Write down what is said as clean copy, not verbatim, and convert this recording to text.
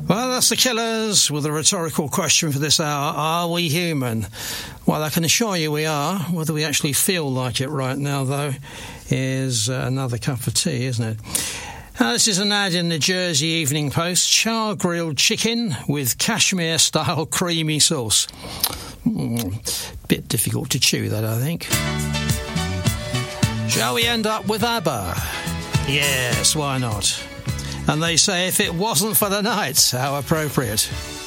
Well, that's the Killers with a rhetorical question for this hour. Are we human? Well, I can assure you we are. Whether we actually feel like it right now, though, is another cup of tea, isn't it? This is an ad in the Jersey Evening Post. Char-grilled chicken with cashmere-style creamy sauce. Bit difficult to chew, that, I think. Shall we end up with ABBA? Yes, why not? And they say, if it wasn't for the night, how appropriate.